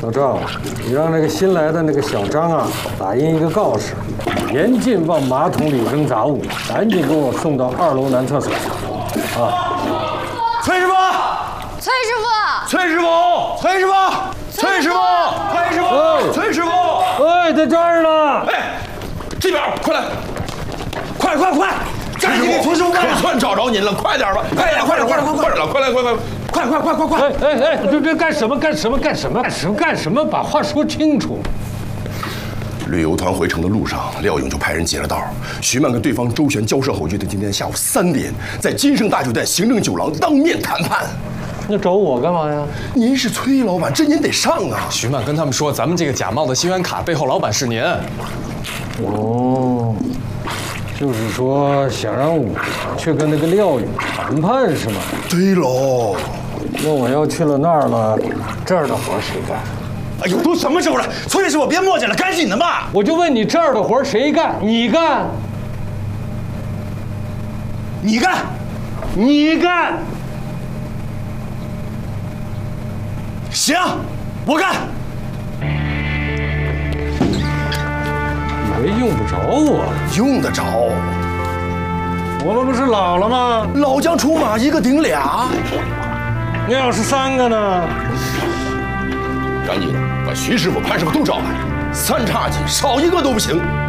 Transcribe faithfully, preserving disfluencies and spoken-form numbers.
老赵，你让那个新来的那个小张啊，打印一个告示，严禁往马桶里扔杂物，赶紧给我送到二楼男厕所。啊！ 崔师傅， 崔师傅， 崔师傅，崔师傅，崔师傅，崔师傅，崔师傅， 哎，在这儿呢。 哎，这边，快来，快快快！赶紧给崔师傅办了，算找着您了，快点吧，快点，快点，快点，快点了，快来，快快快，快快快快快！ 哎哎哎，这这干什么？干什么？干什么？干什么？干什么？把话说清楚。 旅游团回城的路上，廖勇就派人截了道。徐曼跟对方周旋交涉后，约定今天下午三点在金盛大酒店行政酒廊当面谈判。 那找我干嘛呀？ 您是崔老板，这您得上啊！ 徐曼跟他们说，咱们这个假冒的信用卡背后老板是您。 哦，就是说想让我去跟那个廖勇谈判是吗？ 对喽。 那我要去了那儿了，这儿的活谁干？ 哎呦，都什么时候了？崔师傅别磨叽了，赶紧的吧！ 我就问你，这儿的活谁干？你干？ 你干？ 你干？ 行，我干。 以为用不着我， 用得着。 我们不是老了吗？ 老将出马，一个顶俩。 那要是三个呢？ 赶紧把徐师傅、潘师傅都找来，三叉戟少一个都不行。